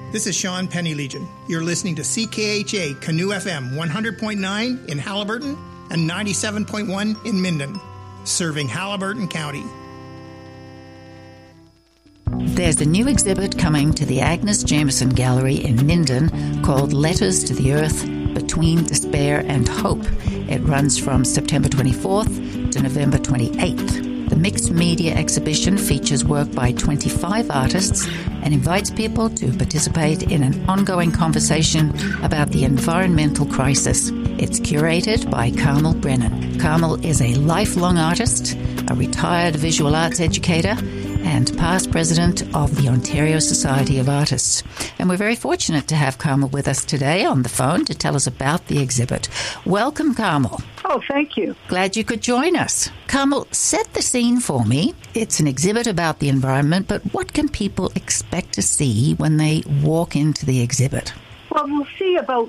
This is Sean Penny Legion. You're listening to CKHA Canoe FM 100.9 in Haliburton and 97.1 in Minden, serving Haliburton County. There's a new exhibit coming to the Agnes Jameson Gallery in Minden called Letters to the Earth, Between Despair and Hope. It runs from September 24th to November 28th. The mixed media exhibition features work by 25 artists and invites people to participate in an ongoing conversation about the environmental crisis. It's curated by Carmel Brennan. Carmel is a lifelong artist, a retired visual arts educator, and past president of the Ontario Society of Artists. And we're very fortunate to have Carmel with us today on the phone to tell us about the exhibit. Welcome, Carmel. Oh, thank you. Glad you could join us. Carmel, set the scene for me. It's an exhibit about the environment, but what can people expect to see when they walk into the exhibit? Well, we'll see about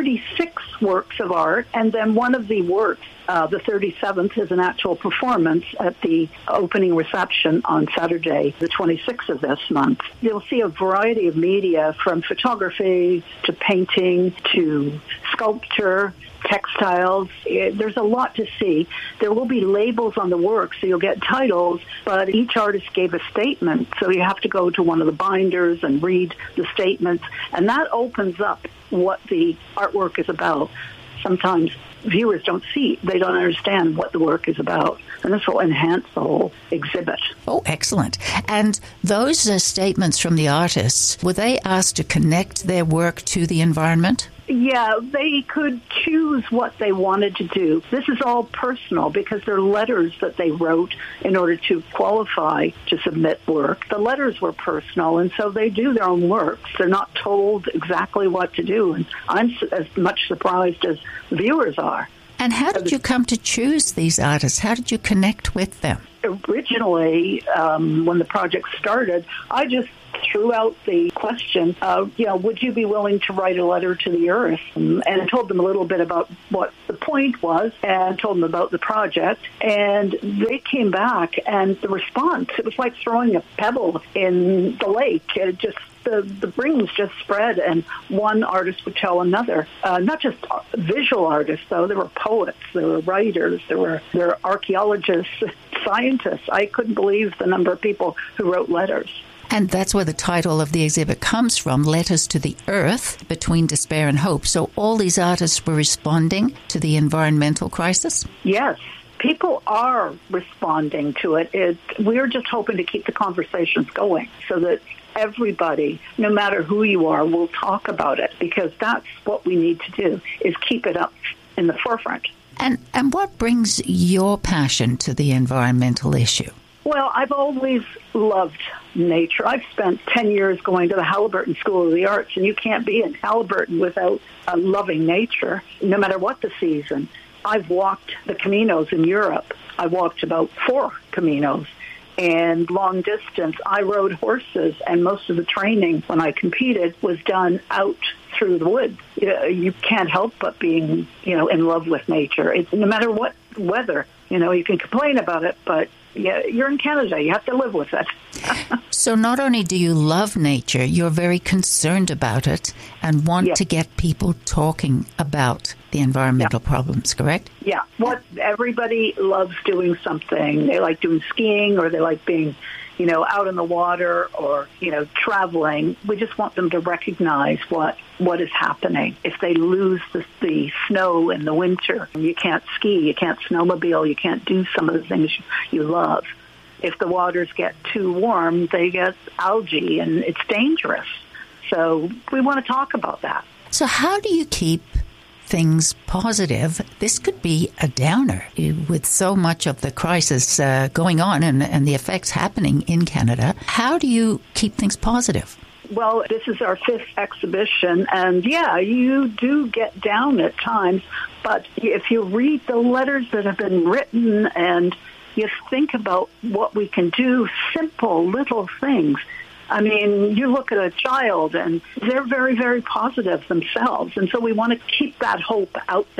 36 works of art, and then one of the works, the 37th, is an actual performance at the opening reception on Saturday, the 26th of this month. You'll see a variety of media, from photography to painting to sculpture, textiles. There's a lot to see. There will be labels on the work, so you'll get titles, but each artist gave a statement, so you have to go to one of the binders and read the statements, and that opens up what the artwork is about. Sometimes viewers don't see, they don't understand what the work is about, and this will enhance the whole exhibit. Oh, excellent. And those statements from the artists, were they asked to connect their work to the environment? Yeah, they could choose what they wanted to do. This is all personal because they're letters that they wrote in order to qualify to submit work. The letters were personal, and so they do their own works. They're not told exactly what to do, and I'm as much surprised as viewers are. And how did you come to choose these artists? How did you connect with them? Originally, when the project started, I just threw out the question, would you be willing to write a letter to the Earth? And I told them a little bit about what the point was and told them about the project. And they came back, and the response, it was like throwing a pebble in the lake. It just, the rings just spread, and one artist would tell another. Not just visual artists, though. There were poets, there were writers, there were archaeologists, scientists. I couldn't believe the number of people who wrote letters. And that's where the title of the exhibit comes from, Letters to the Earth, Between Despair and Hope. So all these artists were responding to the environmental crisis? Yes. People are responding to it. We're just hoping to keep the conversations going so that everybody, no matter who you are, will talk about it, because that's what we need to do, is keep it up in the forefront. And what brings your passion to the environmental issue? Well, I've always loved nature. I've spent 10 years going to the Haliburton School of the Arts, and you can't be in Haliburton without loving nature, no matter what the season. I've walked the Caminos in Europe. I walked about 4 Caminos. And long distance, I rode horses, and most of the training when I competed was done out through the woods. You can't help but being, in love with nature. It's, no matter what weather, you can complain about it, but you're in Canada. You have to live with it. So not only do you love nature, you're very concerned about it and want to get people talking about the environmental problems, correct? Yeah. Everybody loves doing something. They like doing skiing, or they like being, out in the water, or, traveling. We just want them to recognize what is happening. If they lose the snow in the winter, you can't ski, you can't snowmobile, you can't do some of the things you love. If the waters get too warm, they get algae, and it's dangerous. So we want to talk about that. So how do you keep things positive? This could be a downer with so much of the crisis going on and the effects happening in Canada. How do you keep things positive? Well, this is our 5th exhibition, and you do get down at times, but if you read the letters that have been written and you think about what we can do, simple little things. I mean, you look at a child, and they're very, very positive themselves, and so we want to keep that hope out there.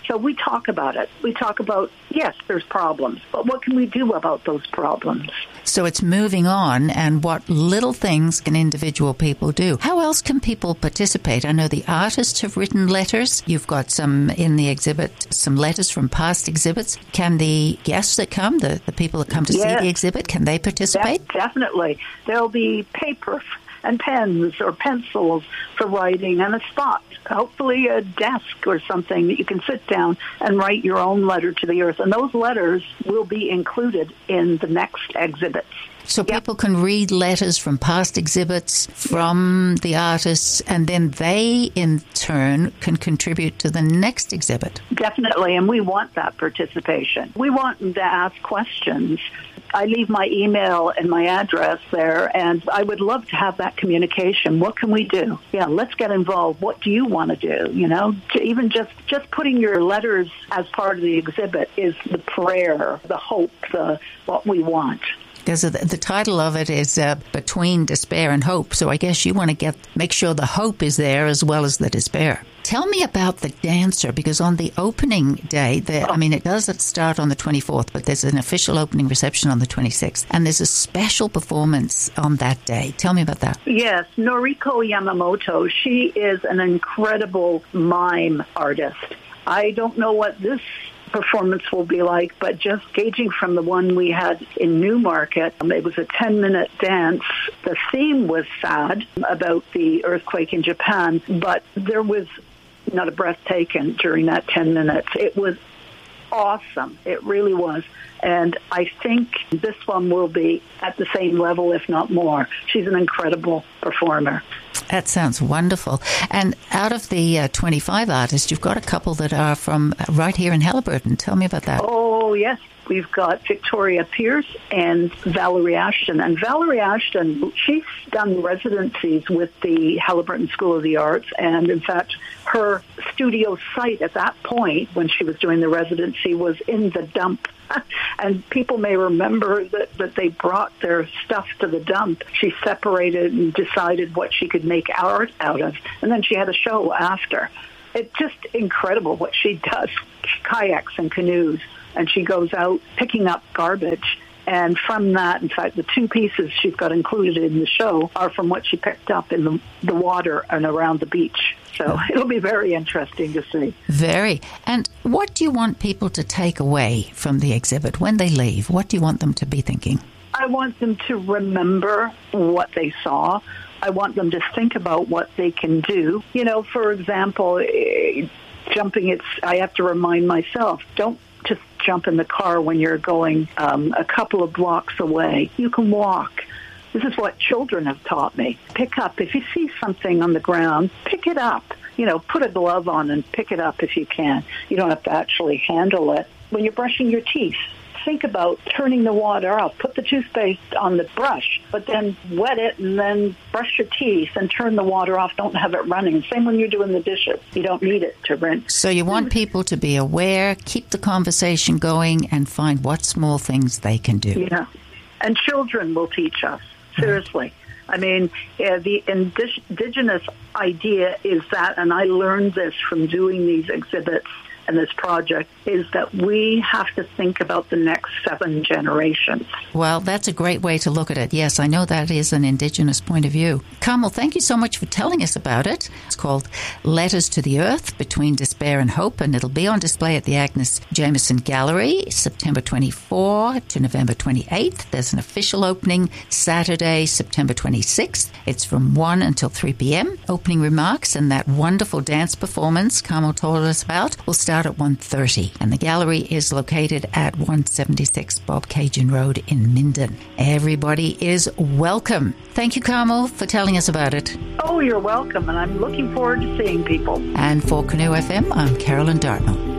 So we talk about it. We talk about, yes, there's problems, but what can we do about those problems? So it's moving on, and what little things can individual people do? How else can people participate? I know the artists have written letters. You've got some in the exhibit, some letters from past exhibits. Can the guests that come, the people that come to see the exhibit, can they participate? Definitely. There'll be paper and pens or pencils for writing and a spot, hopefully a desk or something that you can sit down and write your own letter to the earth. And those letters will be included in the next exhibits. So people can read letters from past exhibits from the artists, and then they, in turn, can contribute to the next exhibit. Definitely, and we want that participation. We want them to ask questions. I leave my email and my address there, and I would love to have that communication. What can we do? Yeah, let's get involved. What do you want to do? You know, even just putting your letters as part of the exhibit is the prayer, the hope, what we want. Because the title of it is Between Despair and Hope. So I guess you want to make sure the hope is there as well as the despair. Tell me about the dancer, because on the opening day, it does start on the 24th, but there's an official opening reception on the 26th, and there's a special performance on that day. Tell me about that. Yes, Noriko Yamamoto, she is an incredible mime artist. I don't know what this performance will be like, but just gauging from the one we had in Newmarket, it was a 10-minute dance. The theme was sad about the earthquake in Japan, but there was not a breath taken during that 10 minutes. It was awesome. It really was. And I think this one will be at the same level, if not more. She's an incredible performer. That sounds wonderful. And out of the 25 artists, you've got a couple that are from right here in Haliburton. Tell me about that. Oh, yes. We've got Victoria Pierce and Valerie Ashton. And Valerie Ashton, she's done residencies with the Haliburton School of the Arts. And, in fact, her studio site at that point, when she was doing the residency, was in the dump. And people may remember that they brought their stuff to the dump. She separated and decided what she could make art out of. And then she had a show after. It's just incredible what she does. Kayaks and canoes. And she goes out picking up garbage. And from that, in fact, the two pieces she's got included in the show are from what she picked up in the water and around the beach. So it'll be very interesting to see. Very. And what do you want people to take away from the exhibit when they leave? What do you want them to be thinking? I want them to remember what they saw. I want them to think about what they can do. You know, for example, jumping, I have to remind myself, don't just jump in the car when you're going a couple of blocks away. You can walk. This is what children have taught me. Pick up. If you see something on the ground, pick it up. You know, put a glove on and pick it up if you can. You don't have to actually handle it. When you're brushing your teeth, think about turning the water off. Put the toothpaste on the brush, but then wet it and then brush your teeth and turn the water off. Don't have it running. Same when you're doing the dishes. You don't need it to rinse. So you want people to be aware, keep the conversation going, and find what small things they can do. Yeah. And children will teach us. Seriously. I mean, the indigenous idea is that, and I learned this from doing these exhibits and this project, is that we have to think about the next 7 generations. Well, that's a great way to look at it. Yes, I know that is an Indigenous point of view. Carmel, thank you so much for telling us about it. It's called Letters to the Earth, Between Despair and Hope, and it'll be on display at the Agnes Jameson Gallery, September 24 to November 28th. There's an official opening Saturday, September 26th. It's from 1 until 3 p.m. Opening remarks and that wonderful dance performance Carmel told us about will start at 1:30, and the gallery is located at 176 Bob Cajun Road in Minden. Everybody is welcome. Thank you, Carmel, for telling us about it. Oh, you're welcome, and I'm looking forward to seeing people. And for Canoe FM, I'm Carolyn Dartnell.